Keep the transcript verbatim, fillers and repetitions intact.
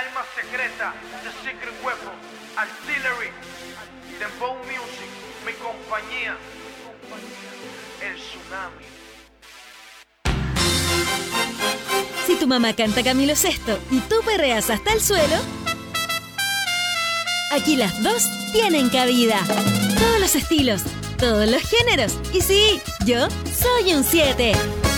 arma secreta, The Secret Weapon, Artillery, Dembow Music, mi compañía, el Tsunami. Si tu mamá canta Camilo Sesto y tú perreas hasta el suelo, aquí las dos tienen cabida. Todos los estilos, todos los géneros. Y sí, yo soy un siete.